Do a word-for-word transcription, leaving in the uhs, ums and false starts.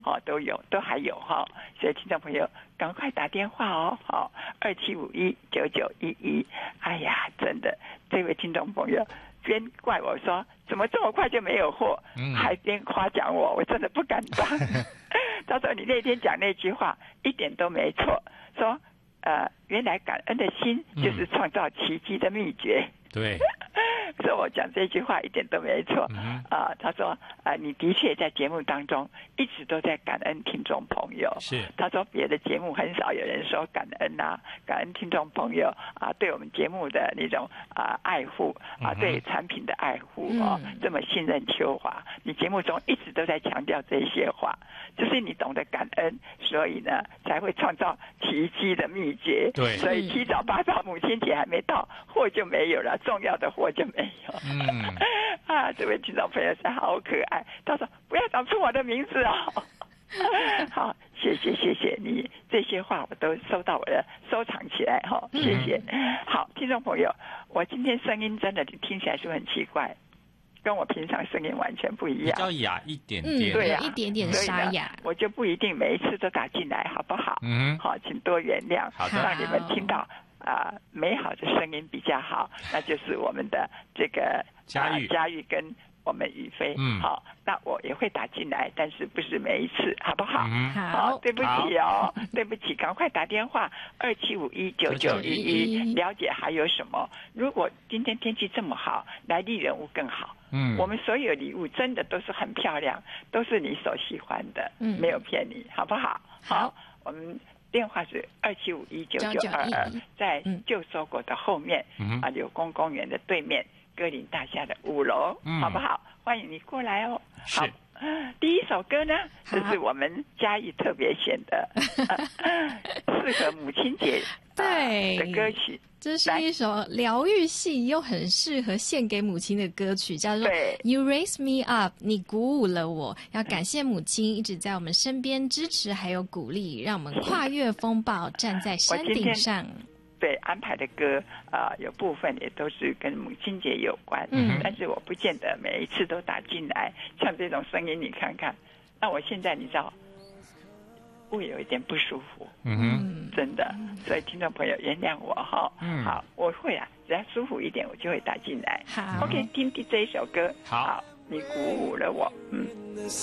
哦，都有，都还有哈、哦，所以听众朋友赶快打电话哦，好、哦，二七五一九九一一。哎呀，真的，这位听众朋友边怪我说怎么这么快就没有货，嗯、还边夸奖我，我真的不敢当。他说你那天讲那句话一点都没错，说呃，原来感恩的心就是创造奇迹的秘诀。 嗯、对。 所以我讲这句话一点都没错啊、嗯呃！他说啊、呃，你的确在节目当中一直都在感恩听众朋友。 是， 他说别的节目很少有人说感恩啊，感恩听众朋友啊、呃，对我们节目的那种啊、呃、爱护啊、呃，对产品的爱护啊、嗯哦，这么信任秋华。你节目中一直都在强调这些话，就是你懂得感恩，所以呢才会创造奇迹的秘诀。 对， 所以七早八早母亲节还没到，货就没有了，重要的货就没有。嗯啊，这位听众朋友是好可爱。他说：“不要讲出我的名字哦。”好，谢谢谢谢你，这些话我都收到我的收藏起来哈、哦，谢谢。好，听众朋友，我今天声音真的听起来是很奇怪，跟我平常声音完全不一样， 比较哑一点点， 嗯，对啊，一点点沙哑。 我就不一定每一次都打进来，好不好？ 嗯， 好，请多原谅， 好的， 让你们听到。啊、呃，美好的声音比较好，那就是我们的这个佳玉、 呃、佳玉跟我们宇飞，嗯，好，那我也会打进来，但是不是每一次，好不好？ 嗯、 好，对不起哦，对不起，赶快打电话二七五一九九一一，了解还有什么？如果今天天气这么好，来丽人屋更好。嗯，我们所有礼物真的都是很漂亮，都是你所喜欢的，嗯，没有骗你，好不好？ 好， 好我们。电话是二七五一九九二二，在旧搜狗的后面，嗯、啊，柳工公园的对面，歌林大厦的五楼，嗯、好不好？欢迎你过来哦。好，第一首歌呢，这是我们嘉义特别选的，呃、适合母亲节、 对、 呃、的歌曲。 这是一首疗愈系又很适合献给母亲的歌曲，叫做 You Raise Me Up， 你鼓舞了我。要感谢母亲一直在我们身边支持还有鼓励，让我们跨越风暴，站在山顶上。 对，安排的歌啊、呃，有部分也都是跟母亲节有关，嗯，但是我不见得每一次都打进来。像这种声音，你看看，那我现在你知道。会有一点不舒服，嗯哼，真的，所以听众朋友原谅我哈，嗯，好，我会啊，只要舒服一点，我就会打进来。 好 ，OK， 听这一首歌， 好， 好，你鼓舞了我，嗯。